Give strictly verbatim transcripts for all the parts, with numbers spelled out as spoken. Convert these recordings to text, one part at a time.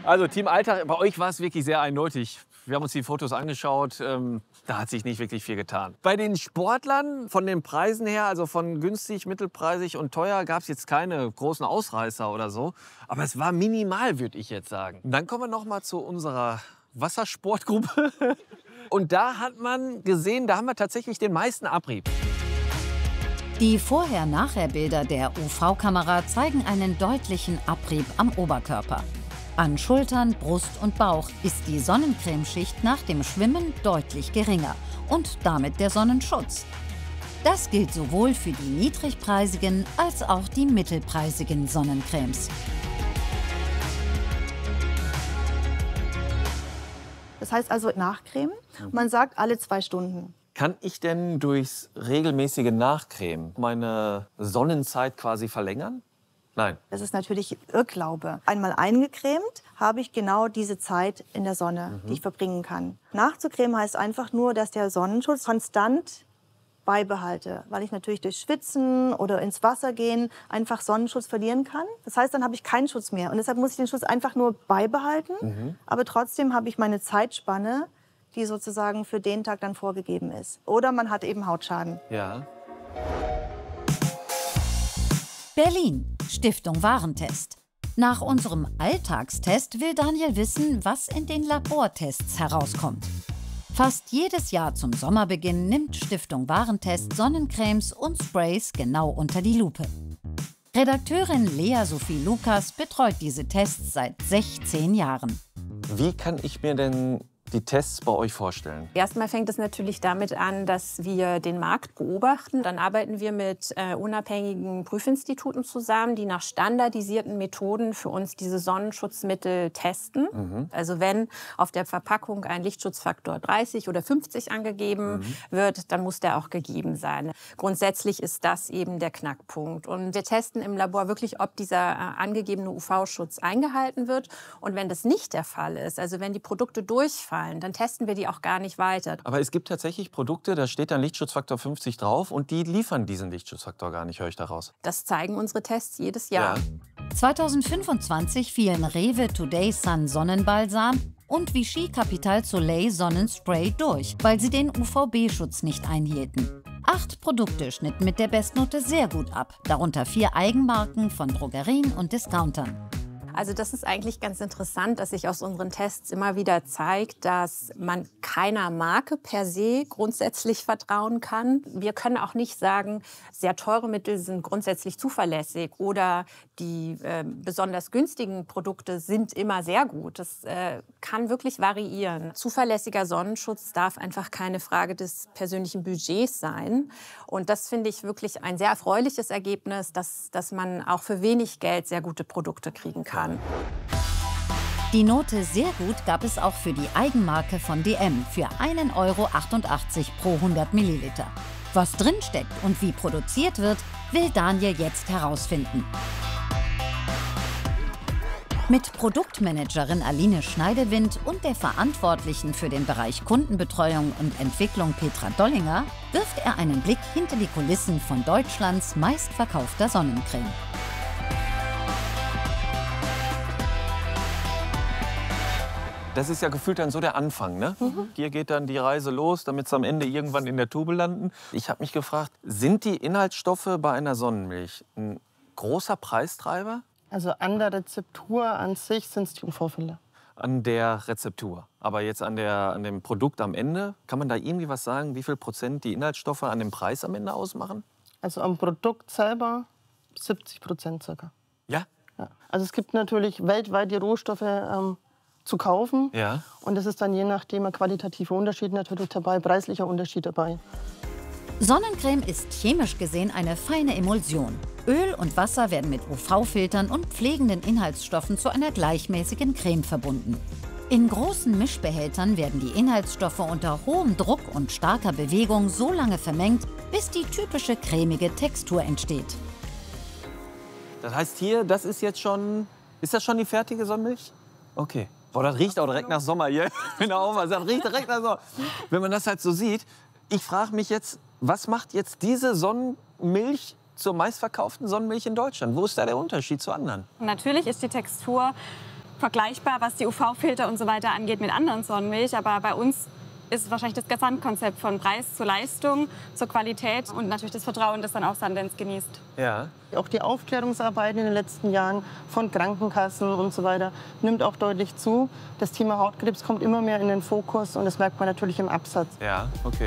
Also Team Alltag, bei euch war es wirklich sehr eindeutig. Wir haben uns die Fotos angeschaut, ähm, da hat sich nicht wirklich viel getan. Bei den Sportlern von den Preisen her, also von günstig, mittelpreisig und teuer, gab es jetzt keine großen Ausreißer oder so. Aber es war minimal, würde ich jetzt sagen. Und dann kommen wir noch mal zu unserer Wassersportgruppe. Und da hat man gesehen, da haben wir tatsächlich den meisten Abrieb. Die Vorher-Nachher-Bilder der U V-Kamera zeigen einen deutlichen Abrieb am Oberkörper. An Schultern, Brust und Bauch ist die Sonnencremeschicht nach dem Schwimmen deutlich geringer und damit der Sonnenschutz. Das gilt sowohl für die niedrigpreisigen als auch die mittelpreisigen Sonnencremes. Das heißt also nachcremen. Man sagt alle zwei Stunden. Kann ich denn durchs regelmäßige Nachcremen meine Sonnenzeit quasi verlängern? Nein. Das ist natürlich Irrglaube. Einmal eingecremt habe ich genau diese Zeit in der Sonne, mhm. die ich verbringen kann. Nachzucremen heißt einfach nur, dass der Sonnenschutz konstant beibehalte, weil ich natürlich durch Schwitzen oder ins Wasser gehen einfach Sonnenschutz verlieren kann. Das heißt, dann habe ich keinen Schutz mehr. Und deshalb muss ich den Schutz einfach nur beibehalten. Mhm. Aber trotzdem habe ich meine Zeitspanne, die sozusagen für den Tag dann vorgegeben ist. Oder man hat eben Hautschaden. Ja. Berlin, Stiftung Warentest. Nach unserem Alltagstest will Daniel wissen, was in den Labortests herauskommt. Fast jedes Jahr zum Sommerbeginn nimmt Stiftung Warentest Sonnencremes und Sprays genau unter die Lupe. Redakteurin Lea Sophie Lukas betreut diese Tests seit sechzehn Jahren. Wie kann ich mir denn die Tests bei euch vorstellen? Erstmal fängt es natürlich damit an, dass wir den Markt beobachten. Dann arbeiten wir mit äh, unabhängigen Prüfinstituten zusammen, die nach standardisierten Methoden für uns diese Sonnenschutzmittel testen. Mhm. Also wenn auf der Verpackung ein Lichtschutzfaktor dreißig oder fünfzig angegeben mhm. wird, dann muss der auch gegeben sein. Grundsätzlich ist das eben der Knackpunkt. Und wir testen im Labor wirklich, ob dieser äh, angegebene U V-Schutz eingehalten wird. Und wenn das nicht der Fall ist, also wenn die Produkte durchfallen, dann testen wir die auch gar nicht weiter. Aber es gibt tatsächlich Produkte, da steht dann Lichtschutzfaktor fünfzig drauf und die liefern diesen Lichtschutzfaktor gar nicht, höre ich daraus. Das zeigen unsere Tests jedes Jahr. Ja. zweitausendfünfundzwanzig fielen Rewe Today Sun Sonnenbalsam und Vichy Capital Soleil Sonnenspray durch, weil sie den U V B-Schutz nicht einhielten. Acht Produkte schnitten mit der Bestnote sehr gut ab, darunter vier Eigenmarken von Drogerien und Discountern. Also das ist eigentlich ganz interessant, dass sich aus unseren Tests immer wieder zeigt, dass man keiner Marke per se grundsätzlich vertrauen kann. Wir können auch nicht sagen, sehr teure Mittel sind grundsätzlich zuverlässig oder die äh, besonders günstigen Produkte sind immer sehr gut. Das äh, kann wirklich variieren. Zuverlässiger Sonnenschutz darf einfach keine Frage des persönlichen Budgets sein. Und das finde ich wirklich ein sehr erfreuliches Ergebnis, dass, dass man auch für wenig Geld sehr gute Produkte kriegen kann. Die Note sehr gut gab es auch für die Eigenmarke von D M für ein Euro achtundachtzig pro hundert Milliliter. Was drinsteckt und wie produziert wird, will Daniel jetzt herausfinden. Mit Produktmanagerin Aline Schneidewind und der Verantwortlichen für den Bereich Kundenbetreuung und Entwicklung Petra Dollinger wirft er einen Blick hinter die Kulissen von Deutschlands meistverkaufter Sonnencreme. Das ist ja gefühlt dann so der Anfang, ne? Mhm. Hier geht dann die Reise los, damit es am Ende irgendwann in der Tube landen. Ich habe mich gefragt, sind die Inhaltsstoffe bei einer Sonnenmilch ein großer Preistreiber? Also an der Rezeptur an sich sind es die U V-Filter. An der Rezeptur. Aber jetzt an, der, an dem Produkt am Ende, kann man da irgendwie was sagen, wie viel Prozent die Inhaltsstoffe an dem Preis am Ende ausmachen? Also am Produkt selber siebzig Prozent circa. Ja? Ja. Also es gibt natürlich weltweit die Rohstoffe ähm, zu kaufen. Ja. Und es ist dann je nachdem ein qualitativer Unterschied natürlich dabei, preislicher Unterschied dabei. Sonnencreme ist chemisch gesehen eine feine Emulsion. Öl und Wasser werden mit U V-Filtern und pflegenden Inhaltsstoffen zu einer gleichmäßigen Creme verbunden. In großen Mischbehältern werden die Inhaltsstoffe unter hohem Druck und starker Bewegung so lange vermengt, bis die typische cremige Textur entsteht. Das heißt hier, das ist jetzt schon, ist das schon die fertige Sonnenmilch? Okay. Boah, das riecht auch direkt nach Sommer hier. Wenn er auch mal sagt, riecht direkt nach Sommer. Wenn man das halt so sieht, ich frage mich jetzt, was macht jetzt diese Sonnenmilch zur meistverkauften Sonnenmilch in Deutschland? Wo ist da der Unterschied zu anderen? Natürlich ist die Textur vergleichbar, was die U V-Filter und so weiter angeht, mit anderen Sonnenmilch. Aber bei uns ist wahrscheinlich das Gesamtkonzept von Preis zu Leistung, zur Qualität und natürlich das Vertrauen, das dann auch Sundance genießt. Ja. Auch die Aufklärungsarbeit in den letzten Jahren von Krankenkassen und so weiter nimmt auch deutlich zu. Das Thema Hautkrebs kommt immer mehr in den Fokus und das merkt man natürlich im Absatz. Ja, okay.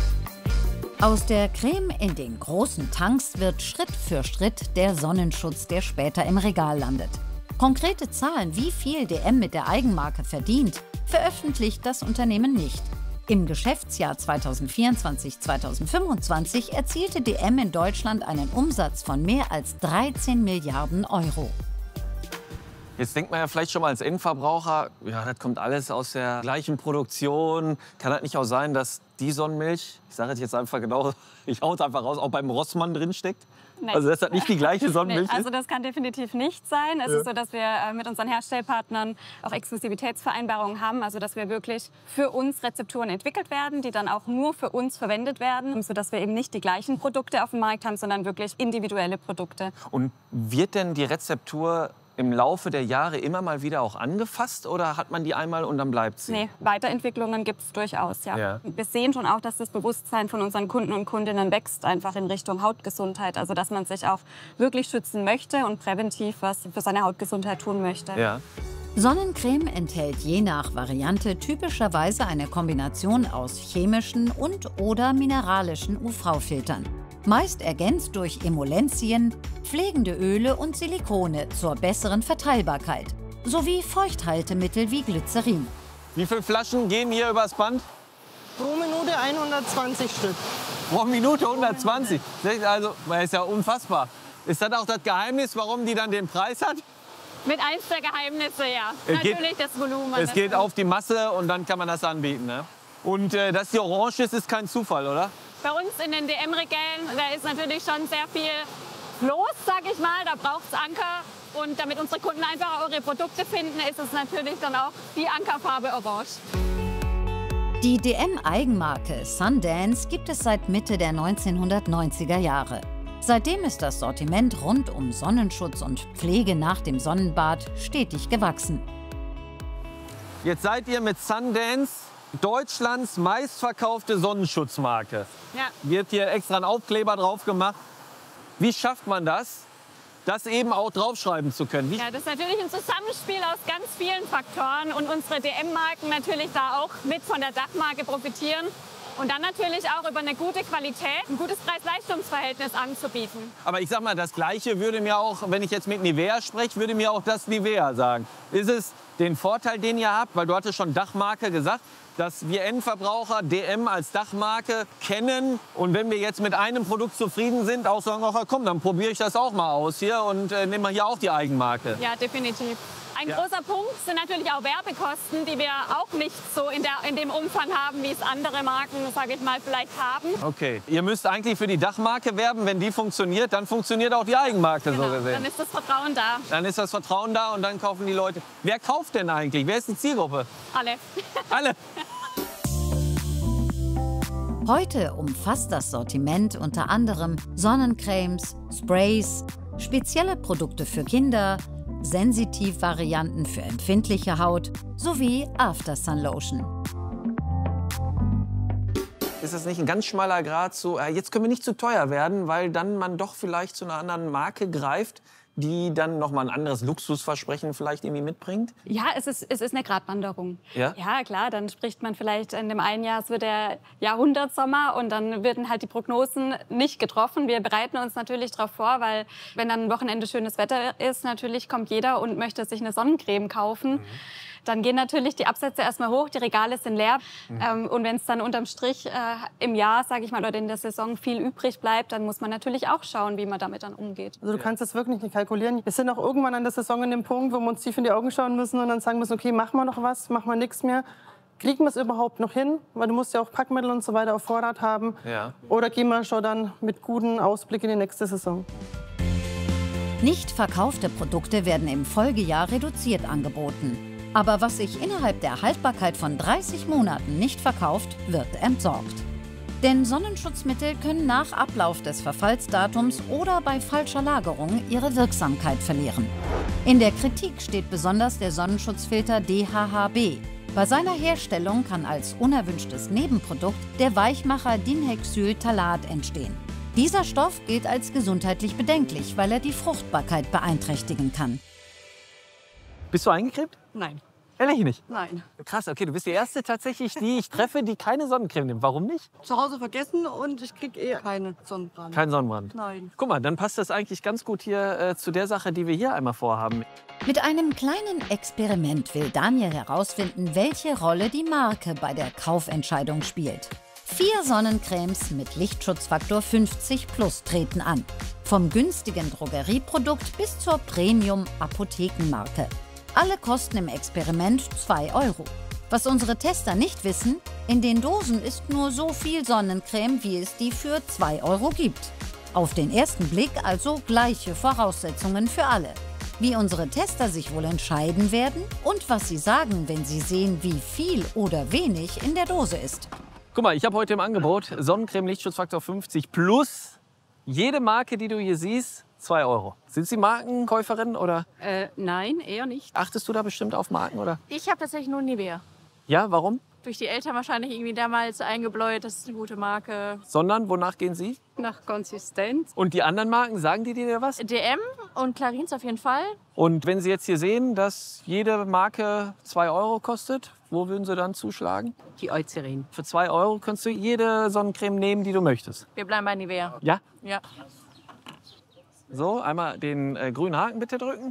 Aus der Creme in den großen Tanks wird Schritt für Schritt der Sonnenschutz, der später im Regal landet. Konkrete Zahlen, wie viel D M mit der Eigenmarke verdient, veröffentlicht das Unternehmen nicht. Im Geschäftsjahr zweitausendvierundzwanzig zweitausendfünfundzwanzig erzielte D M in Deutschland einen Umsatz von mehr als dreizehn Milliarden Euro. Jetzt denkt man ja vielleicht schon mal als Endverbraucher, ja, das kommt alles aus der gleichen Produktion. Kann das nicht auch sein, dass die Sonnenmilch, ich sage es jetzt einfach genau, ich hau es einfach raus, auch beim Rossmann drin steckt? Nee. Also dass das nicht die gleiche Sonnenmilch nee, also ist? das kann definitiv nicht sein. Es Ja. ist so, dass wir äh, mit unseren Herstellpartnern auch Exklusivitätsvereinbarungen haben. Also dass wir wirklich für uns Rezepturen entwickelt werden, die dann auch nur für uns verwendet werden. Sodass wir eben nicht die gleichen Produkte auf dem Markt haben, sondern wirklich individuelle Produkte. Und wird denn die Rezeptur im Laufe der Jahre immer mal wieder auch angefasst oder hat man die einmal und dann bleibt sie? Nee, Weiterentwicklungen gibt es durchaus, ja. Ja. Wir sehen schon auch, dass das Bewusstsein von unseren Kunden und Kundinnen wächst, einfach in Richtung Hautgesundheit. Also dass man sich auch wirklich schützen möchte und präventiv was für seine Hautgesundheit tun möchte. Ja. Sonnencreme enthält je nach Variante typischerweise eine Kombination aus chemischen und/oder mineralischen U V-Filtern. Meist ergänzt durch Emulsien, pflegende Öle und Silikone zur besseren Verteilbarkeit, sowie Feuchthaltemittel wie Glycerin. Wie viele Flaschen gehen hier übers Band? Pro Minute hundertzwanzig Stück. Pro Minute hundertzwanzig. Also, das ist ja unfassbar. Ist das auch das Geheimnis, warum die dann den Preis hat? Mit eins der Geheimnisse, ja. Es geht- Natürlich das Volumen. Es das geht stimmt. auf die Masse und dann kann man das anbieten. Ne? Und äh, dass die orange ist, ist kein Zufall, oder? Bei uns in den D M-Regalen, da ist natürlich schon sehr viel los, sag ich mal. Da braucht es Anker. Und damit unsere Kunden einfach auch ihre Produkte finden, ist es natürlich dann auch die Ankerfarbe orange. Die D M-Eigenmarke Sundance gibt es seit Mitte der neunzehnhundertneunziger Jahre. Seitdem ist das Sortiment rund um Sonnenschutz und Pflege nach dem Sonnenbad stetig gewachsen. Jetzt seid ihr mit Sundance Deutschlands meistverkaufte Sonnenschutzmarke. Ja. Wird hier extra ein Aufkleber drauf gemacht. Wie schafft man das, das eben auch draufschreiben zu können? Wie Ja, das ist natürlich ein Zusammenspiel aus ganz vielen Faktoren und unsere D M-Marken natürlich da auch mit von der Dachmarke profitieren. Und dann natürlich auch über eine gute Qualität, ein gutes Preis-Leistungs-Verhältnis anzubieten. Aber ich sag mal, das Gleiche würde mir auch, wenn ich jetzt mit Nivea spreche, würde mir auch das Nivea sagen. Ist es den Vorteil, den ihr habt, weil du hattest schon Dachmarke gesagt, dass wir Endverbraucher D M als Dachmarke kennen und wenn wir jetzt mit einem Produkt zufrieden sind, auch sagen, ach komm, dann probiere ich das auch mal aus hier und äh, nehmen wir hier auch die Eigenmarke. Ja, definitiv. Ein Ja. großer Punkt sind natürlich auch Werbekosten, die wir auch nicht so in, der, in dem Umfang haben, wie es andere Marken, sage ich mal, vielleicht haben. Okay, ihr müsst eigentlich für die Dachmarke werben. Wenn die funktioniert, dann funktioniert auch die Eigenmarke so Genau, gesehen. dann ist das Vertrauen da. Dann ist das Vertrauen da und dann kaufen die Leute. Wer kauft denn eigentlich? Wer ist die Zielgruppe? Alle. Alle. Heute umfasst das Sortiment unter anderem Sonnencremes, Sprays, spezielle Produkte für Kinder, Sensitivvarianten für empfindliche Haut sowie After-Sun-Lotion. Ist das nicht ein ganz schmaler Grad zu, äh, jetzt können wir nicht zu teuer werden, weil dann man doch vielleicht zu einer anderen Marke greift, die dann noch mal ein anderes Luxusversprechen vielleicht irgendwie mitbringt? Ja, es ist, es ist eine Gratwanderung. Ja? Ja, klar, dann spricht man vielleicht in dem einen Jahr, es wird der Jahrhundertsommer und dann werden halt die Prognosen nicht getroffen. Wir bereiten uns natürlich darauf vor, weil wenn dann ein Wochenende schönes Wetter ist, natürlich kommt jeder und möchte sich eine Sonnencreme kaufen. Mhm. Dann gehen natürlich die Absätze erstmal hoch, die Regale sind leer. Mhm. Ähm, und wenn es dann unterm Strich äh, im Jahr, sage ich mal, oder in der Saison viel übrig bleibt, dann muss man natürlich auch schauen, wie man damit dann umgeht. Also du kannst das wirklich nicht kalkulieren. Wir sind auch irgendwann an der Saison an dem Punkt, wo wir uns tief in die Augen schauen müssen und dann sagen müssen, okay, machen wir noch was, machen wir nichts mehr. Kriegen wir es überhaupt noch hin? Weil du musst ja auch Packmittel und so weiter auf Vorrat haben. Ja. Oder gehen wir schon dann mit gutem Ausblick in die nächste Saison? Nicht verkaufte Produkte werden im Folgejahr reduziert angeboten. Aber was sich innerhalb der Haltbarkeit von dreißig Monaten nicht verkauft, wird entsorgt. Denn Sonnenschutzmittel können nach Ablauf des Verfallsdatums oder bei falscher Lagerung ihre Wirksamkeit verlieren. In der Kritik steht besonders der Sonnenschutzfilter D H H B. Bei seiner Herstellung kann als unerwünschtes Nebenprodukt der Weichmacher Dinhexyltalat entstehen. Dieser Stoff gilt als gesundheitlich bedenklich, weil er die Fruchtbarkeit beeinträchtigen kann. Bist du eingecremt? Nein. Ehrlich nicht? Nein. Krass, okay, du bist die Erste tatsächlich, die ich treffe, die keine Sonnencreme nimmt. Warum nicht? Zu Hause vergessen und ich kriege eh keinen Sonnenbrand. Kein Sonnenbrand? Nein. Guck mal, dann passt das eigentlich ganz gut hier äh, zu der Sache, die wir hier einmal vorhaben. Mit einem kleinen Experiment will Daniel herausfinden, welche Rolle die Marke bei der Kaufentscheidung spielt. Vier Sonnencremes mit Lichtschutzfaktor fünfzig plus treten an. Vom günstigen Drogerieprodukt bis zur Premium-Apothekenmarke. Alle kosten im Experiment zwei Euro. Was unsere Tester nicht wissen, in den Dosen ist nur so viel Sonnencreme, wie es die für zwei Euro gibt. Auf den ersten Blick also gleiche Voraussetzungen für alle. Wie unsere Tester sich wohl entscheiden werden und was sie sagen, wenn sie sehen, wie viel oder wenig in der Dose ist. Guck mal, ich habe heute im Angebot Sonnencreme Lichtschutzfaktor fünfzig plus jede Marke, die du hier siehst, zwei Euro. Sind Sie Markenkäuferin oder Äh, nein, eher nicht. achtest du da bestimmt auf Marken? Oder? Ich habe tatsächlich nur Nivea. Ja, warum? Durch die Eltern wahrscheinlich irgendwie damals eingebläut, das ist eine gute Marke. Sondern, wonach gehen Sie? Nach Konsistenz. Und die anderen Marken, sagen die dir was? D M und Clarins auf jeden Fall. Und wenn Sie jetzt hier sehen, dass jede Marke zwei Euro kostet, wo würden Sie dann zuschlagen? Die Eucerin. Für zwei Euro kannst du jede Sonnencreme nehmen, die du möchtest. Wir bleiben bei Nivea. Ja? Ja. So, einmal den äh, grünen Haken bitte drücken.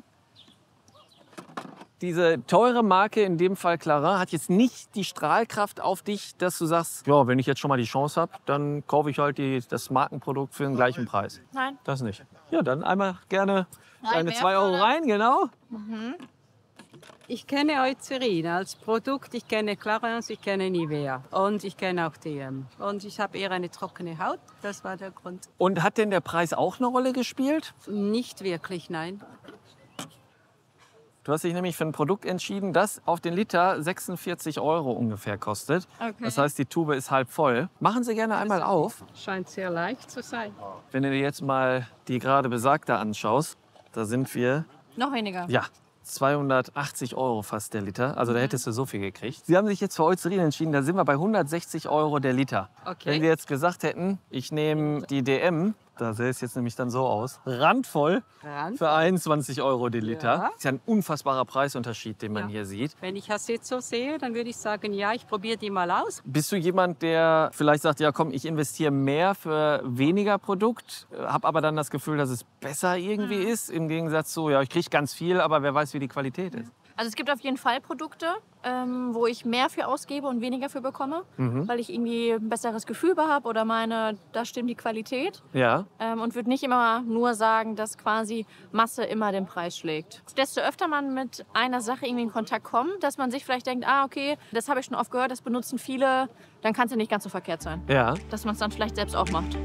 Diese teure Marke, in dem Fall Clarins, hat jetzt nicht die Strahlkraft auf dich, dass du sagst, ja, wenn ich jetzt schon mal die Chance habe, dann kaufe ich halt die, das Markenprodukt für den gleichen Preis. Nein. Das nicht. Ja, dann einmal gerne deine mehr zwei Euro vorne. rein, genau. Ich kenne Eucerin als Produkt, ich kenne Clarins, ich kenne Nivea und ich kenne auch D M. Und ich habe eher eine trockene Haut, das war der Grund. Und hat denn der Preis auch eine Rolle gespielt? Nicht wirklich, nein. Du hast dich nämlich für ein Produkt entschieden, das auf den Liter sechsundvierzig Euro ungefähr kostet. Okay. Das heißt, die Tube ist halb voll. Machen Sie gerne einmal auf. Scheint sehr leicht zu sein. Wenn du dir jetzt mal die gerade besagte anschaust, da sind wir, Noch weniger. ja, zweihundertachtzig Euro fast der Liter. Also da hättest du so viel gekriegt. Sie haben sich jetzt für Eucerin entschieden, da sind wir bei hundertsechzig Euro der Liter. Okay. Wenn wir jetzt gesagt hätten, ich nehme die D M, da sähe es jetzt nämlich dann so aus, randvoll Rand. für einundzwanzig Euro die Liter. Ja. Das ist ja ein unfassbarer Preisunterschied, den man Ja. hier sieht. Wenn ich das jetzt so sehe, dann würde ich sagen, ja, ich probiere die mal aus. Bist du jemand, der vielleicht sagt, ja komm, ich investiere mehr für weniger Produkt, habe aber dann das Gefühl, dass es besser irgendwie ist, im Gegensatz zu, ja, ich kriege ganz viel, aber wer weiß, wie die Qualität ist. Also es gibt auf jeden Fall Produkte, ähm, wo ich mehr für ausgebe und weniger für bekomme, Mhm. weil ich irgendwie ein besseres Gefühl habe oder meine, da stimmt die Qualität. Ja, Ähm, und würde nicht immer nur sagen, dass quasi Masse immer den Preis schlägt. Desto öfter man mit einer Sache irgendwie in Kontakt kommt, dass man sich vielleicht denkt, ah okay, das habe ich schon oft gehört, das benutzen viele, dann kann es ja nicht ganz so verkehrt sein. ja. Dass man es dann vielleicht selbst auch macht.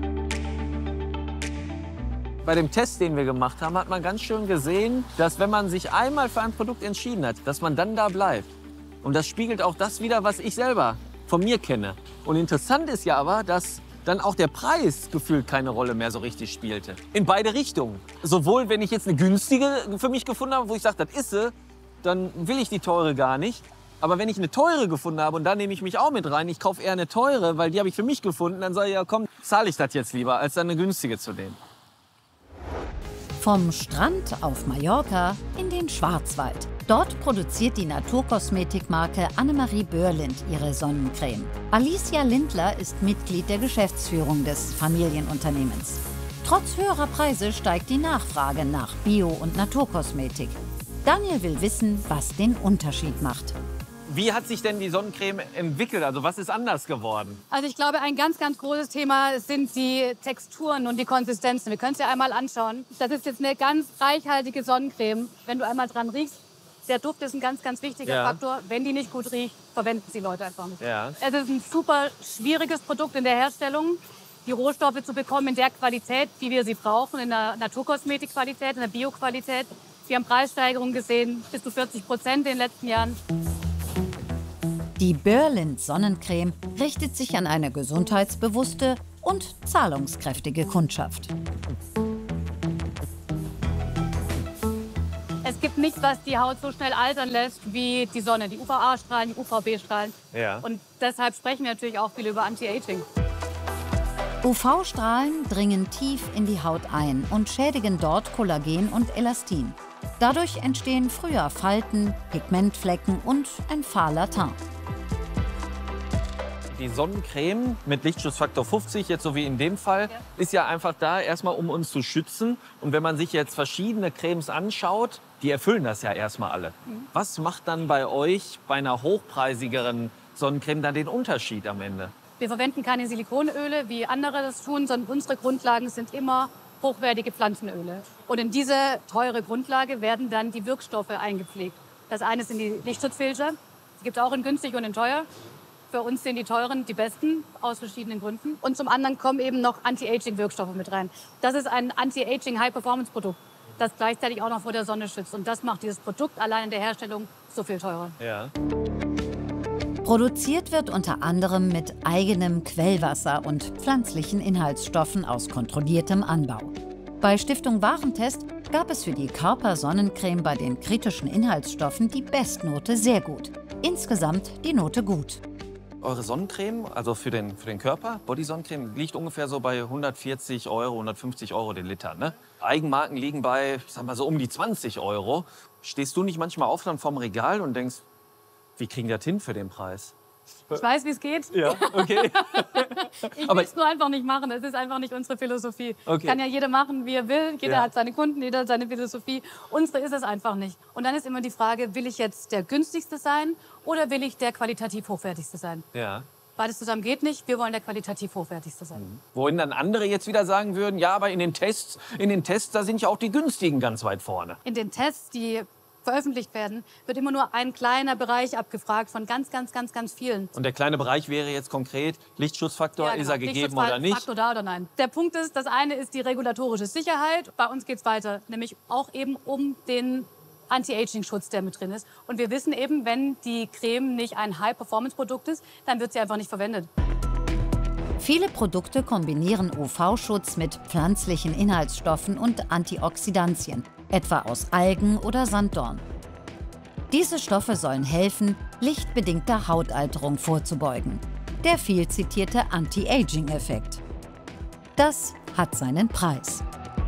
Bei dem Test, den wir gemacht haben, hat man ganz schön gesehen, dass wenn man sich einmal für ein Produkt entschieden hat, dass man dann da bleibt. Und das spiegelt auch das wider, was ich selber von mir kenne. Und interessant ist ja aber, dass dann auch der Preis gefühlt keine Rolle mehr so richtig spielte. In beide Richtungen. Sowohl, wenn ich jetzt eine günstige für mich gefunden habe, wo ich sage, das ist sie, dann will ich die teure gar nicht. Aber wenn ich eine teure gefunden habe und da nehme ich mich auch mit rein, ich kaufe eher eine teure, weil die habe ich für mich gefunden, dann sage ich, ja komm, zahle ich das jetzt lieber, als dann eine günstige zu nehmen. Vom Strand auf Mallorca in den Schwarzwald. Dort produziert die Naturkosmetikmarke Annemarie Börlind ihre Sonnencreme. Alicia Lindler ist Mitglied der Geschäftsführung des Familienunternehmens. Trotz höherer Preise steigt die Nachfrage nach Bio- und Naturkosmetik. Daniel will wissen, was den Unterschied macht. Wie hat sich denn die Sonnencreme entwickelt? Also was ist anders geworden? Also ich glaube, ein ganz, ganz großes Thema sind die Texturen und die Konsistenzen. Wir können es ja einmal anschauen. Das ist jetzt eine ganz reichhaltige Sonnencreme. Wenn du einmal dran riechst, der Duft ist ein ganz, ganz wichtiger Ja. Faktor. Wenn die nicht gut riecht, verwenden sie Leute einfach nicht. Ja. Es ist ein super schwieriges Produkt in der Herstellung, die Rohstoffe zu bekommen in der Qualität, wie wir sie brauchen, in der Naturkosmetikqualität, in der Bioqualität. Wir haben Preissteigerungen gesehen, bis zu vierzig Prozent in den letzten Jahren. Die Berlind Sonnencreme richtet sich an eine gesundheitsbewusste und zahlungskräftige Kundschaft. Es gibt nichts, was die Haut so schnell altern lässt wie die Sonne, die U V A-Strahlen, die U V B-Strahlen. Ja. Und deshalb sprechen wir natürlich auch viel über Anti-Aging. U V-Strahlen dringen tief in die Haut ein und schädigen dort Kollagen und Elastin. Dadurch entstehen früher Falten, Pigmentflecken und ein fahler Teint. Die Sonnencreme mit Lichtschutzfaktor fünfzig, jetzt so wie in dem Fall, ist ja einfach da erstmal, um uns zu schützen. Und wenn man sich jetzt verschiedene Cremes anschaut, die erfüllen das ja erstmal alle. Mhm. Was macht dann bei euch bei einer hochpreisigeren Sonnencreme dann den Unterschied am Ende? Wir verwenden keine Silikonöle, wie andere das tun, sondern unsere Grundlagen sind immer hochwertige Pflanzenöle. Und in diese teure Grundlage werden dann die Wirkstoffe eingepflegt. Das eine sind die Lichtschutzfilter, die gibt es auch in günstig und in teuer. Für uns sind die teuren die besten, aus verschiedenen Gründen. Und zum anderen kommen eben noch Anti-Aging-Wirkstoffe mit rein. Das ist ein Anti-Aging-High-Performance-Produkt, das gleichzeitig auch noch vor der Sonne schützt. Und das macht dieses Produkt allein in der Herstellung so viel teurer. Ja. Produziert wird unter anderem mit eigenem Quellwasser und pflanzlichen Inhaltsstoffen aus kontrolliertem Anbau. Bei Stiftung Warentest gab es für die Körpersonnencreme bei den kritischen Inhaltsstoffen die Bestnote sehr gut. Insgesamt die Note gut. Eure Sonnencreme, also für den, für den Körper, Body-Sonnencreme, liegt ungefähr so bei hundertvierzig Euro, hundertfünfzig Euro den Liter. Ne? Eigenmarken liegen bei, ich sag mal so um die zwanzig Euro. Stehst du nicht manchmal auf dann vorm Regal und denkst, wie kriegen die das hin für den Preis? Ich weiß, wie es geht. Ja, okay. Ich will es nur einfach nicht machen. Es ist einfach nicht unsere Philosophie. Okay. Kann ja jeder machen, wie er will. Jeder Ja. hat seine Kunden, jeder hat seine Philosophie. Unsere ist es einfach nicht. Und dann ist immer die Frage, will ich jetzt der günstigste sein oder will ich der qualitativ hochwertigste sein? Ja. Beides zusammen geht nicht. Wir wollen der qualitativ hochwertigste sein. Wohin dann andere jetzt wieder sagen würden, ja, aber in den Tests, in den Tests, da sind ja auch die günstigen ganz weit vorne. In den Tests, die veröffentlicht werden, wird immer nur ein kleiner Bereich abgefragt von ganz, ganz, ganz, ganz vielen. Und der kleine Bereich wäre jetzt konkret Lichtschutzfaktor, Ja, ist genau. er gegeben oder nicht? Lichtschutzfaktor da oder nein. Der Punkt ist, das eine ist die regulatorische Sicherheit. Bei uns geht es weiter, nämlich auch eben um den Anti-Aging-Schutz, der mit drin ist. Und wir wissen eben, wenn die Creme nicht ein High-Performance-Produkt ist, dann wird sie einfach nicht verwendet. Viele Produkte kombinieren U V-Schutz mit pflanzlichen Inhaltsstoffen und Antioxidantien, etwa aus Algen oder Sanddorn. Diese Stoffe sollen helfen, lichtbedingter Hautalterung vorzubeugen. Der viel zitierte Anti-Aging-Effekt. Das hat seinen Preis.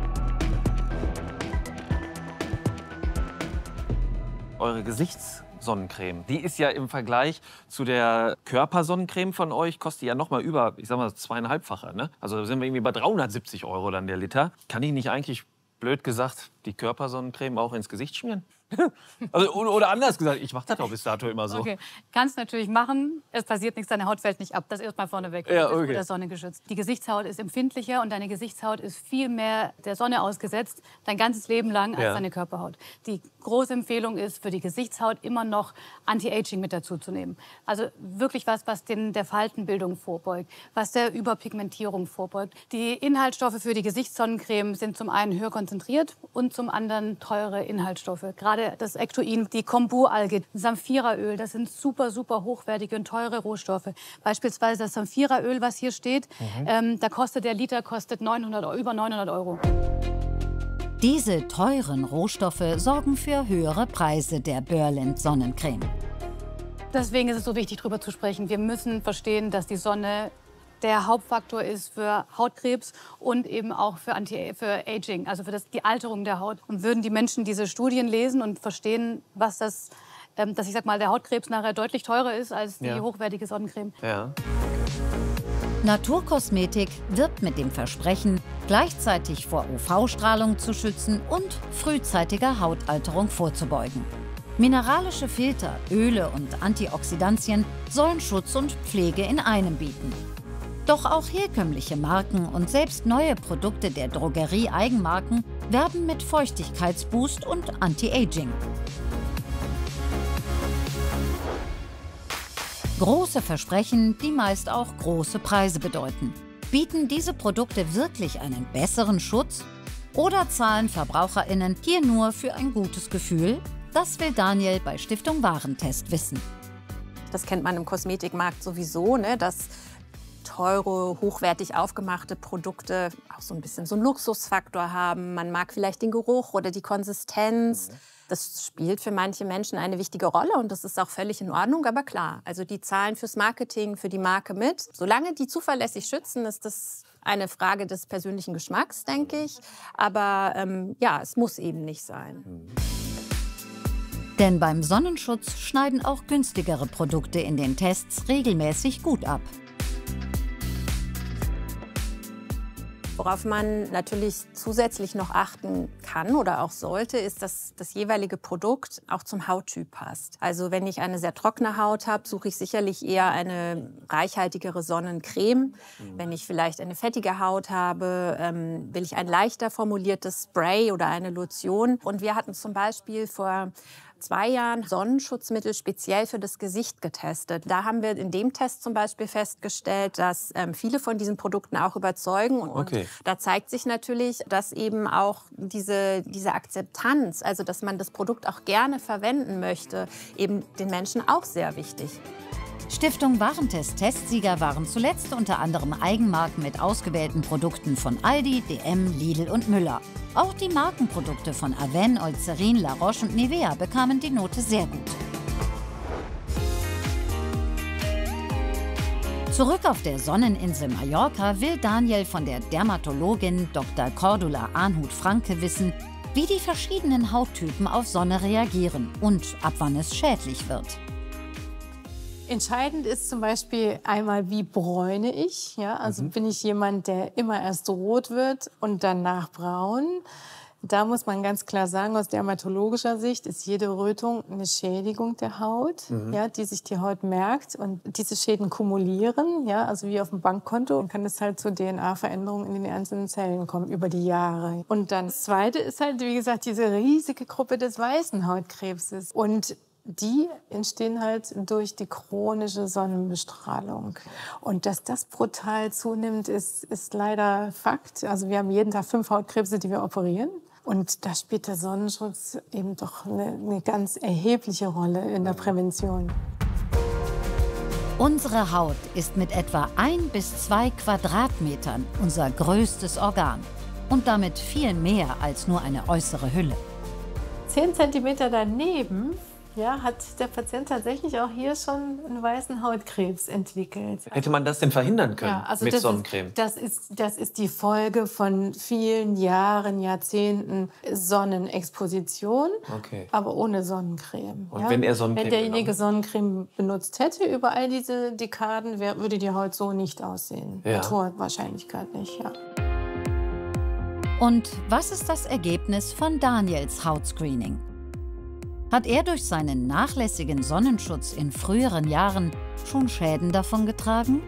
Eure Gesichtssonnencreme, die ist ja im Vergleich zu der Körpersonnencreme von euch, kostet ja noch mal über, ich sag mal, zweieinhalbfacher. Ne? Also da sind wir irgendwie bei dreihundertsiebzig Euro dann der Liter. Kann ich nicht eigentlich, blöd gesagt, die Körpersonnencreme auch ins Gesicht schmieren? Also, oder anders gesagt, ich mache das auch bis dato immer so. Okay, kannst natürlich machen. Es passiert nichts, deine Haut fällt nicht ab. Das ist erstmal vorneweg. Ja, Du bist okay. vor der Sonne geschützt. Die Gesichtshaut ist empfindlicher und deine Gesichtshaut ist viel mehr der Sonne ausgesetzt, dein ganzes Leben lang, als Ja. deine Körperhaut. Die große Empfehlung ist, für die Gesichtshaut immer noch Anti-Aging mit dazu zu nehmen. Also wirklich was, was den, der Faltenbildung vorbeugt, was der Überpigmentierung vorbeugt. Die Inhaltsstoffe für die Gesichtssonnencreme sind zum einen höher konzentriert und zum anderen teure Inhaltsstoffe. Gerade das Ectoin, die Kombu-Alge, Samphiraöl, das sind super, super hochwertige und teure Rohstoffe. Beispielsweise das Samphiraöl, was hier steht, Mhm. ähm, da kostet der Liter kostet neunhundert, über neunhundert Euro. Diese teuren Rohstoffe sorgen für höhere Preise der Berlind Sonnencreme. Deswegen ist es so wichtig, darüber zu sprechen. Wir müssen verstehen, dass die Sonne der Hauptfaktor ist für Hautkrebs und eben auch für, Anti für Aging, also für das, die Alterung der Haut. Und würden die Menschen diese Studien lesen und verstehen, was das, ähm, dass ich sag mal, der Hautkrebs nachher deutlich teurer ist als die Ja. hochwertige Sonnencreme. Ja. Naturkosmetik wirbt mit dem Versprechen, gleichzeitig vor U V-Strahlung zu schützen und frühzeitiger Hautalterung vorzubeugen. Mineralische Filter, Öle und Antioxidantien sollen Schutz und Pflege in einem bieten. Doch auch herkömmliche Marken und selbst neue Produkte der Drogerie-Eigenmarken werben mit Feuchtigkeitsboost und Anti-Aging. Große Versprechen, die meist auch große Preise bedeuten. Bieten diese Produkte wirklich einen besseren Schutz? Oder zahlen VerbraucherInnen hier nur für ein gutes Gefühl? Das will Daniel bei Stiftung Warentest wissen. Das kennt man im Kosmetikmarkt sowieso, ne? Dass teure, hochwertig aufgemachte Produkte auch so ein bisschen so einen Luxusfaktor haben. Man mag vielleicht den Geruch oder die Konsistenz. Das spielt für manche Menschen eine wichtige Rolle und das ist auch völlig in Ordnung. Aber klar, also die zahlen fürs Marketing, für die Marke mit. Solange die zuverlässig schützen, ist das eine Frage des persönlichen Geschmacks, denke ich. Aber ähm, ja, es muss eben nicht sein. Denn beim Sonnenschutz schneiden auch günstigere Produkte in den Tests regelmäßig gut ab. Worauf man natürlich zusätzlich noch achten kann oder auch sollte, ist, dass das jeweilige Produkt auch zum Hauttyp passt. Also wenn ich eine sehr trockene Haut habe, suche ich sicherlich eher eine reichhaltigere Sonnencreme. Wenn ich vielleicht eine fettige Haut habe, ähm, will ich ein leichter formuliertes Spray oder eine Lotion. Und wir hatten zum Beispiel vor zwei Jahren Sonnenschutzmittel speziell für das Gesicht getestet. Da haben wir in dem Test zum Beispiel festgestellt, dass ähm, viele von diesen Produkten auch überzeugen. Und, Okay. und da zeigt sich natürlich, dass eben auch diese, diese Akzeptanz, also dass man das Produkt auch gerne verwenden möchte, eben den Menschen auch sehr wichtig. Stiftung Warentest-Testsieger waren zuletzt unter anderem Eigenmarken mit ausgewählten Produkten von Aldi, D M, Lidl und Müller. Auch die Markenprodukte von Avène, Eucerin, La Roche und Nivea bekamen die Note sehr gut. Zurück auf der Sonneninsel Mallorca will Daniel von der Dermatologin Doktor Cordula Arnhut-Franke wissen, wie die verschiedenen Hauttypen auf Sonne reagieren und ab wann es schädlich wird. Entscheidend ist zum Beispiel einmal, wie bräune ich. Ja? Also mhm. bin ich jemand, der immer erst rot wird und danach braun. Da muss man ganz klar sagen, aus dermatologischer Sicht ist jede Rötung eine Schädigung der Haut, mhm. ja, die sich die Haut merkt. Und diese Schäden kumulieren, ja, also wie auf dem Bankkonto, dann kann es halt zu D N A-Veränderungen in den einzelnen Zellen kommen über die Jahre. Und dann das Zweite ist halt, wie gesagt, diese riesige Gruppe des weißen Hautkrebses. Und die entstehen halt durch die chronische Sonnenbestrahlung. Und dass das brutal zunimmt, ist, ist leider Fakt. Also wir haben jeden Tag fünf Hautkrebse, die wir operieren. Und da spielt der Sonnenschutz eben doch eine, eine ganz erhebliche Rolle in der Prävention. Unsere Haut ist mit etwa ein bis zwei Quadratmetern unser größtes Organ. Und damit viel mehr als nur eine äußere Hülle. Zehn Zentimeter daneben, ja, hat der Patient tatsächlich auch hier schon einen weißen Hautkrebs entwickelt. Hätte man das denn verhindern können ja, also mit das Sonnencreme? Ist, das, ist, das ist die Folge von vielen Jahren, Jahrzehnten Sonnenexposition, okay. aber ohne Sonnencreme. Und ja? wenn er Sonnencreme Wenn derjenige genommen? Sonnencreme benutzt hätte über all diese Dekaden, wär, würde die Haut so nicht aussehen. Ja. Mit hoher Wahrscheinlichkeit nicht, ja. Und was ist das Ergebnis von Daniels Hautscreening? Hat er durch seinen nachlässigen Sonnenschutz in früheren Jahren schon Schäden davongetragen?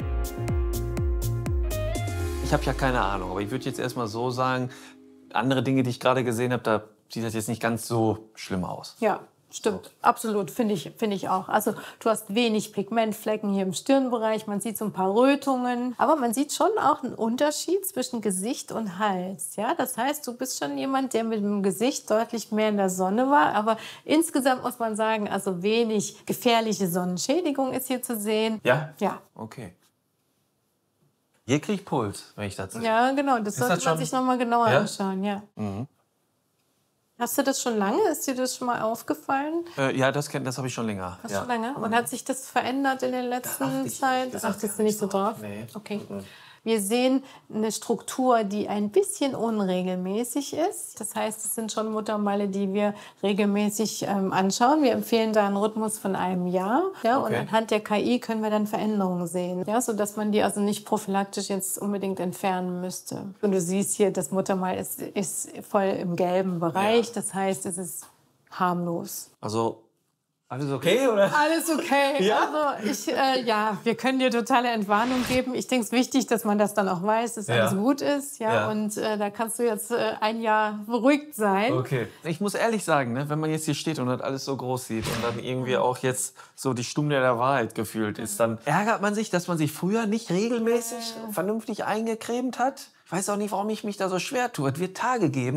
Ich habe ja keine Ahnung, aber ich würde jetzt erst mal so sagen, andere Dinge, die ich gerade gesehen habe, da sieht das jetzt nicht ganz so schlimm aus. Ja, stimmt. Absolut, finde ich, finde ich auch. Also du hast wenig Pigmentflecken hier im Stirnbereich, man sieht so ein paar Rötungen, aber man sieht schon auch einen Unterschied zwischen Gesicht und Hals. Ja? Das heißt, du bist schon jemand, der mit dem Gesicht deutlich mehr in der Sonne war, aber insgesamt muss man sagen, also wenig gefährliche Sonnenschädigung ist hier zu sehen. Ja? Ja. Okay. Hier kriege ich Puls, wenn ich das sehe. Ja, genau, das Ist sollte das man schon- sich noch mal genauer Ja? anschauen. Ja. Mhm. Hast du das schon lange? Ist dir das schon mal aufgefallen? Äh, ja, das, kenn- das habe ich schon länger. Hast ja. du lange? Und hat sich das verändert in der letzten Zeit? Achtest du nicht so drauf? Nee. Okay. Wir sehen eine Struktur, die ein bisschen unregelmäßig ist. Das heißt, es sind schon Muttermale, die wir regelmäßig ähm, anschauen. Wir empfehlen da einen Rhythmus von einem Jahr. Ja, Okay. Und anhand der K I können wir dann Veränderungen sehen, ja, sodass man die also nicht prophylaktisch jetzt unbedingt entfernen müsste. Und du siehst hier, das Muttermal ist, ist voll im gelben Bereich. Das heißt, es ist harmlos. Also, alles okay, oder? Alles okay. Ja? Also ich, äh, ja, wir können dir totale Entwarnung geben. Ich denke, es ist wichtig, dass man das dann auch weiß, dass Ja. alles gut ist. Ja? Ja. Und äh, da kannst du jetzt äh, ein Jahr beruhigt sein. Okay. Ich muss ehrlich sagen, ne, wenn man jetzt hier steht und das alles so groß sieht und dann irgendwie auch jetzt so die Stunde der Wahrheit gefühlt ist, dann ärgert man sich, dass man sich früher nicht regelmäßig vernünftig eingecremt hat. Ich weiß auch nicht, warum ich mich da so schwer tue. Es wird Tage geben,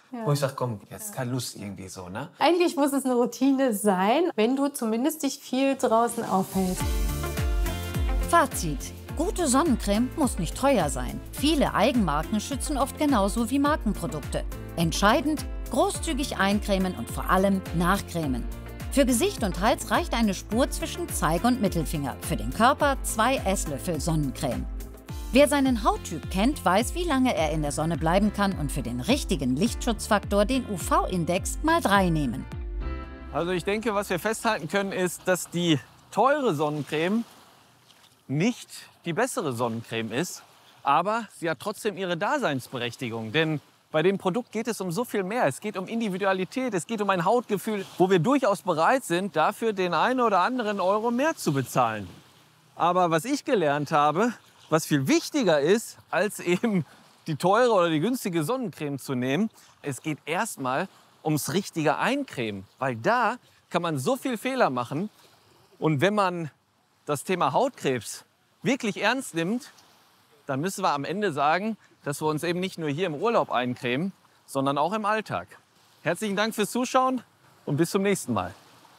Ja. Wo ich sage, komm, jetzt keine Lust irgendwie so, ne? Eigentlich muss es eine Routine sein, wenn du zumindest dich viel draußen aufhältst. Fazit. Gute Sonnencreme muss nicht teuer sein. Viele Eigenmarken schützen oft genauso wie Markenprodukte. Entscheidend, großzügig eincremen und vor allem nachcremen. Für Gesicht und Hals reicht eine Spur zwischen Zeige und Mittelfinger. Für den Körper zwei Esslöffel Sonnencreme. Wer seinen Hauttyp kennt, weiß, wie lange er in der Sonne bleiben kann und für den richtigen Lichtschutzfaktor den U V-Index mal drei nehmen. Also ich denke, was wir festhalten können, ist, dass die teure Sonnencreme nicht die bessere Sonnencreme ist, aber sie hat trotzdem ihre Daseinsberechtigung. Denn bei dem Produkt geht es um so viel mehr. Es geht um Individualität, es geht um ein Hautgefühl, wo wir durchaus bereit sind, dafür den einen oder anderen Euro mehr zu bezahlen. Aber was ich gelernt habe, was viel wichtiger ist, als eben die teure oder die günstige Sonnencreme zu nehmen, es geht erstmal ums richtige Eincremen. Weil da kann man so viel Fehler machen. Und wenn man das Thema Hautkrebs wirklich ernst nimmt, dann müssen wir am Ende sagen, dass wir uns eben nicht nur hier im Urlaub eincremen, sondern auch im Alltag. Herzlichen Dank fürs Zuschauen und bis zum nächsten Mal.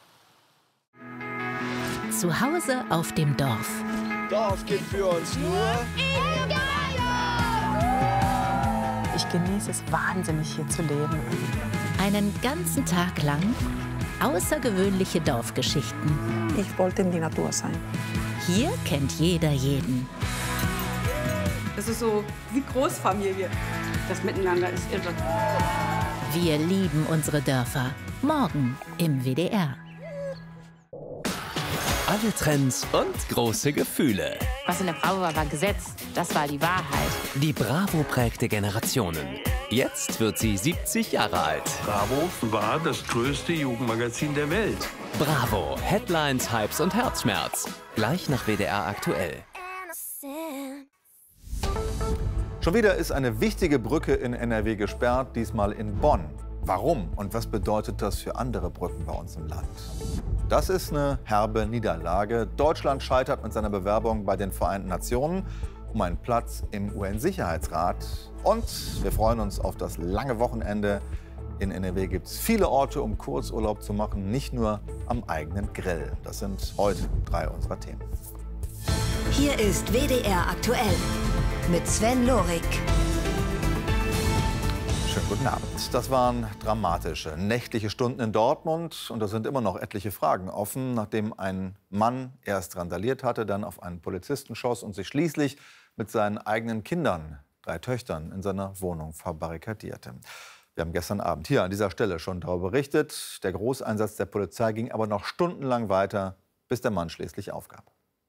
Zu Hause auf dem Dorf. Dorf gibt für uns nur Ich genieße es wahnsinnig, hier zu leben. Einen ganzen Tag lang außergewöhnliche Dorfgeschichten. Ich wollte in die Natur sein. Hier kennt jeder jeden. Das ist so wie Großfamilie. Das Miteinander ist irre. Wir lieben unsere Dörfer. Morgen im W D R. Alle Trends und große Gefühle. Was in der Bravo war, war Gesetz. Das war die Wahrheit. Die Bravo prägte Generationen. Jetzt wird sie siebzig Jahre alt. Bravo war das größte Jugendmagazin der Welt. Bravo. Headlines, Hypes und Herzschmerz. Gleich nach W D R aktuell. Schon wieder ist eine wichtige Brücke in N R W gesperrt, diesmal in Bonn. Warum und was bedeutet das für andere Brücken bei uns im Land? Das ist eine herbe Niederlage. Deutschland scheitert mit seiner Bewerbung bei den Vereinten Nationen um einen Platz im U N-Sicherheitsrat. Und wir freuen uns auf das lange Wochenende. In N R W gibt es viele Orte, um Kurzurlaub zu machen, nicht nur am eigenen Grill. Das sind heute drei unserer Themen. Hier ist W D R aktuell mit Sven Lorik. Schönen guten Abend. Das waren dramatische nächtliche Stunden in Dortmund. Und da sind immer noch etliche Fragen offen, nachdem ein Mann erst randaliert hatte, dann auf einen Polizisten schoss und sich schließlich mit seinen eigenen Kindern, drei Töchtern, in seiner Wohnung verbarrikadierte. Wir haben gestern Abend hier an dieser Stelle schon darüber berichtet. Der Großeinsatz der Polizei ging aber noch stundenlang weiter, bis der Mann schließlich aufgab.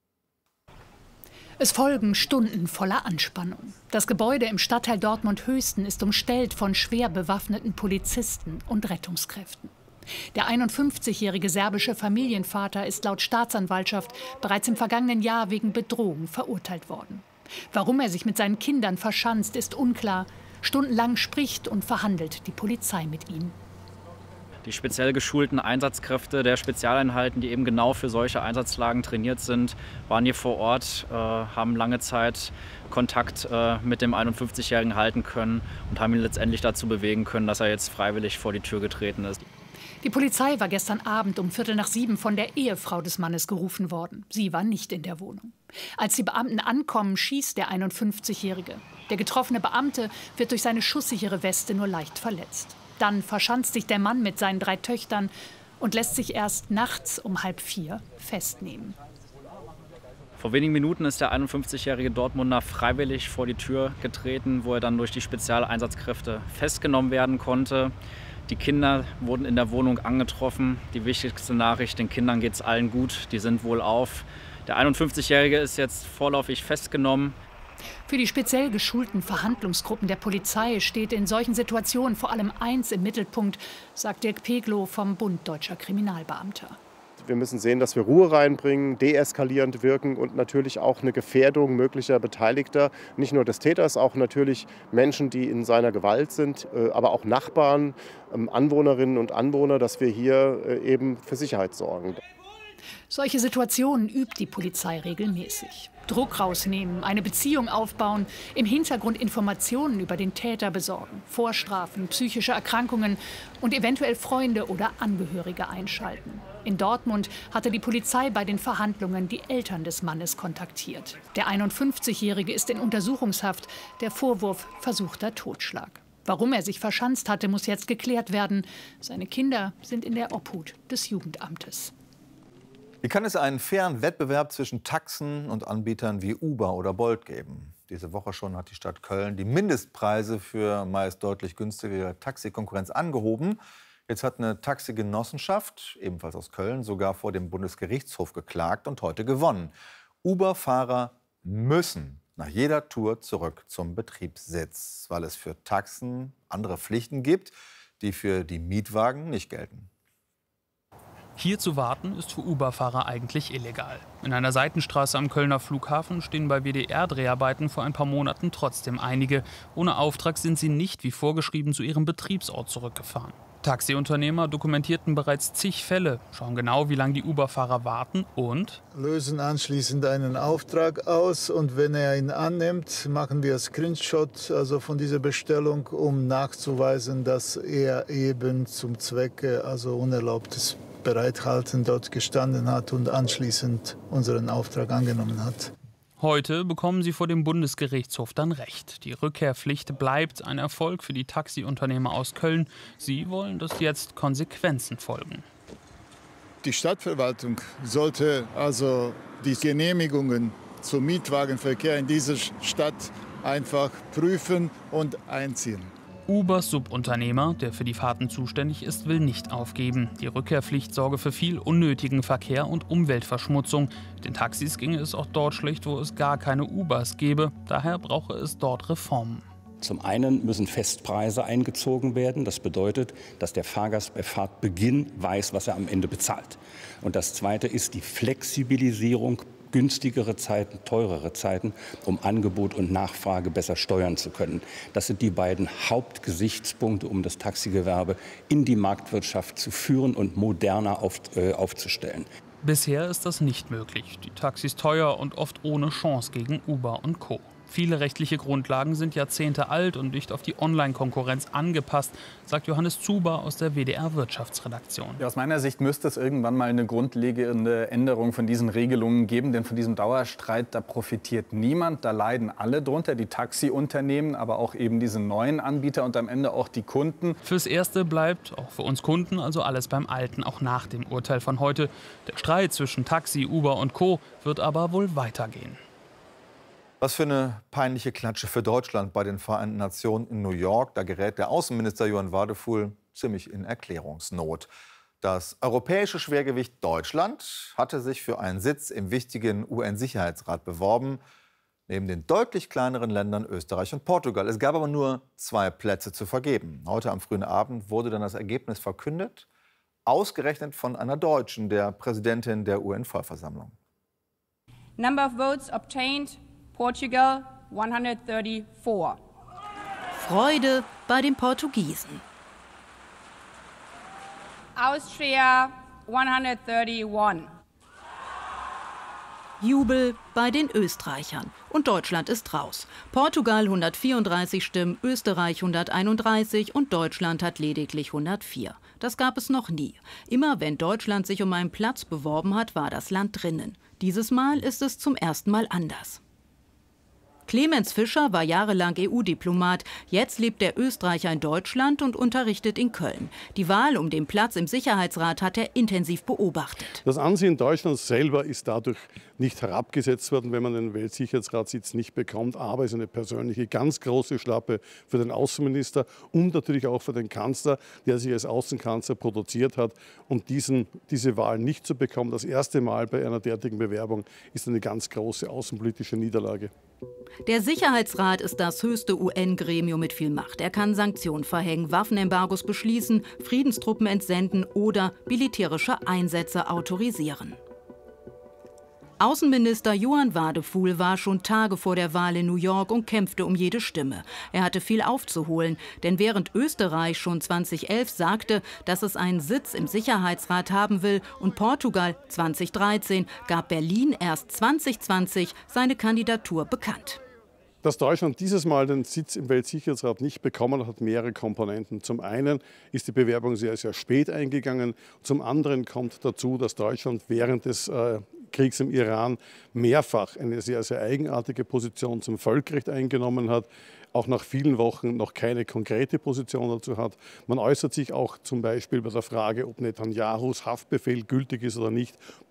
Es folgen Stunden voller Anspannung. Das Gebäude im Stadtteil Dortmund-Höchsten ist umstellt von schwer bewaffneten Polizisten und Rettungskräften. Der einundfünfzigjährige serbische Familienvater ist laut Staatsanwaltschaft bereits im vergangenen Jahr wegen Bedrohung verurteilt worden. Warum er sich mit seinen Kindern verschanzt, ist unklar. Stundenlang spricht und verhandelt die Polizei mit ihm. Die speziell geschulten Einsatzkräfte der Spezialeinheiten, die eben genau für solche Einsatzlagen trainiert sind, waren hier vor Ort, äh, haben lange Zeit Kontakt äh, mit dem einundfünfzigjährigen halten können und haben ihn letztendlich dazu bewegen können, dass er jetzt freiwillig vor die Tür getreten ist. Die Polizei war gestern Abend um Viertel nach sieben von der Ehefrau des Mannes gerufen worden. Sie war nicht in der Wohnung. Als die Beamten ankommen, schießt der einundfünfzigjährige. Der getroffene Beamte wird durch seine schusssichere Weste nur leicht verletzt. Dann verschanzt sich der Mann mit seinen drei Töchtern und lässt sich erst nachts um halb vier festnehmen. Vor wenigen Minuten ist der einundfünfzigjährige Dortmunder freiwillig vor die Tür getreten, wo er dann durch die Spezialeinsatzkräfte festgenommen werden konnte. Die Kinder wurden in der Wohnung angetroffen. Die wichtigste Nachricht, den Kindern geht es allen gut, die sind wohlauf. Der einundfünfzigjährige ist jetzt vorläufig festgenommen. Für die speziell geschulten Verhandlungsgruppen der Polizei steht in solchen Situationen vor allem eins im Mittelpunkt, sagt Dirk Peglow vom Bund Deutscher Kriminalbeamter. Wir müssen sehen, dass wir Ruhe reinbringen, deeskalierend wirken und natürlich auch eine Gefährdung möglicher Beteiligter, nicht nur des Täters, auch natürlich Menschen, die in seiner Gewalt sind, aber auch Nachbarn, Anwohnerinnen und Anwohner, dass wir hier eben für Sicherheit sorgen. Solche Situationen übt die Polizei regelmäßig. Druck rausnehmen, eine Beziehung aufbauen, im Hintergrund Informationen über den Täter besorgen, Vorstrafen, psychische Erkrankungen und eventuell Freunde oder Angehörige einschalten. In Dortmund hatte die Polizei bei den Verhandlungen die Eltern des Mannes kontaktiert. Der einundfünfzigjährige ist in Untersuchungshaft. Der Vorwurf versuchter Totschlag. Warum er sich verschanzt hatte, muss jetzt geklärt werden. Seine Kinder sind in der Obhut des Jugendamtes. Wie kann es einen fairen Wettbewerb zwischen Taxen und Anbietern wie Uber oder Bolt geben? Diese Woche schon hat die Stadt Köln die Mindestpreise für meist deutlich günstigere Taxikonkurrenz angehoben. Jetzt hat eine Taxigenossenschaft, ebenfalls aus Köln, sogar vor dem Bundesgerichtshof geklagt und heute gewonnen. Uber-Fahrer müssen nach jeder Tour zurück zum Betriebssitz, weil es für Taxen andere Pflichten gibt, die für die Mietwagen nicht gelten. Hier zu warten ist für Uber-Fahrer eigentlich illegal. In einer Seitenstraße am Kölner Flughafen stehen bei W D R-Dreharbeiten vor ein paar Monaten trotzdem einige. Ohne Auftrag sind sie nicht wie vorgeschrieben zu ihrem Betriebsort zurückgefahren. Taxiunternehmer dokumentierten bereits zig Fälle, schauen genau, wie lange die Uber-Fahrer warten und lösen anschließend einen Auftrag aus. Und wenn er ihn annimmt, machen wir Screenshot also von dieser Bestellung, um nachzuweisen, dass er eben zum Zwecke also unerlaubtes Bereithalten dort gestanden hat und anschließend unseren Auftrag angenommen hat. Heute bekommen sie vor dem Bundesgerichtshof dann Recht. Die Rückkehrpflicht bleibt ein Erfolg für die Taxiunternehmer aus Köln. Sie wollen, dass jetzt Konsequenzen folgen. Die Stadtverwaltung sollte also die Genehmigungen zum Mietwagenverkehr in dieser Stadt einfach prüfen und einziehen. Ubers Subunternehmer, der für die Fahrten zuständig ist, will nicht aufgeben. Die Rückkehrpflicht sorge für viel unnötigen Verkehr und Umweltverschmutzung. Den Taxis ginge es auch dort schlecht, wo es gar keine Ubers gäbe. Daher brauche es dort Reformen. Zum einen müssen Festpreise eingezogen werden. Das bedeutet, dass der Fahrgast bei Fahrtbeginn weiß, was er am Ende bezahlt. Und das Zweite ist die Flexibilisierung, günstigere Zeiten, teurere Zeiten, um Angebot und Nachfrage besser steuern zu können. Das sind die beiden Hauptgesichtspunkte, um das Taxigewerbe in die Marktwirtschaft zu führen und moderner auf, äh, aufzustellen. Bisher ist das nicht möglich. Die Taxis teuer und oft ohne Chance gegen Uber und Co. Viele rechtliche Grundlagen sind Jahrzehnte alt und nicht auf die Online-Konkurrenz angepasst, sagt Johannes Zuber aus der W D R-Wirtschaftsredaktion. Ja, aus meiner Sicht müsste es irgendwann mal eine grundlegende Änderung von diesen Regelungen geben. Denn von diesem Dauerstreit, da profitiert niemand. Da leiden alle drunter, die Taxiunternehmen, aber auch eben diese neuen Anbieter und am Ende auch die Kunden. Fürs Erste bleibt, auch für uns Kunden, also alles beim Alten, auch nach dem Urteil von heute. Der Streit zwischen Taxi, Uber und Co. wird aber wohl weitergehen. Was für eine peinliche Klatsche für Deutschland bei den Vereinten Nationen in New York. Da gerät der Außenminister Johann Wadefuhl ziemlich in Erklärungsnot. Das europäische Schwergewicht Deutschland hatte sich für einen Sitz im wichtigen U N-Sicherheitsrat beworben, neben den deutlich kleineren Ländern Österreich und Portugal. Es gab aber nur zwei Plätze zu vergeben. Heute am frühen Abend wurde dann das Ergebnis verkündet, ausgerechnet von einer Deutschen, der Präsidentin der U N-Vollversammlung. Number of votes obtained. Portugal hundertvierunddreißig. Freude bei den Portugiesen. Austria hunderteinunddreißig. Jubel bei den Österreichern. Und Deutschland ist raus. Portugal hundertvierunddreißig Stimmen, Österreich hunderteinunddreißig und Deutschland hat lediglich hundertvier. Das gab es noch nie. Immer wenn Deutschland sich um einen Platz beworben hat, war das Land drinnen. Dieses Mal ist es zum ersten Mal anders. Clemens Fischer war jahrelang E U-Diplomat. Jetzt lebt der Österreicher in Deutschland und unterrichtet in Köln. Die Wahl um den Platz im Sicherheitsrat hat er intensiv beobachtet. Das Ansehen Deutschlands selber ist dadurch nicht herabgesetzt worden, wenn man den Weltsicherheitsratssitz nicht bekommt. Aber es ist eine persönliche, ganz große Schlappe für den Außenminister und natürlich auch für den Kanzler, der sich als Außenkanzler produziert hat. Und diesen, diese Wahl nicht zu bekommen, das erste Mal bei einer derartigen Bewerbung, ist eine ganz große außenpolitische Niederlage. Der Sicherheitsrat ist das höchste U N-Gremium mit viel Macht. Er kann Sanktionen verhängen, Waffenembargos beschließen, Friedenstruppen entsenden oder militärische Einsätze autorisieren. Außenminister Johann Wadefuhl war schon Tage vor der Wahl in New York und kämpfte um jede Stimme. Er hatte viel aufzuholen, denn während Österreich schon zweitausendelf sagte, dass es einen Sitz im Sicherheitsrat haben will und Portugal zweitausenddreizehn, gab Berlin erst zwanzig zwanzig seine Kandidatur bekannt. Dass Deutschland dieses Mal den Sitz im Weltsicherheitsrat nicht bekommen hat, hat mehrere Komponenten. Zum einen ist die Bewerbung sehr, sehr spät eingegangen. Zum anderen kommt dazu, dass Deutschland während des äh, Kriegs im Iran mehrfach eine sehr, sehr eigenartige Position zum Völkerrecht eingenommen hat. Auch nach vielen Wochen noch keine konkrete Position dazu hat. Man äußert sich auch zum Beispiel bei der Frage, ob Netanyahus Haftbefehl gültig ist oder nicht,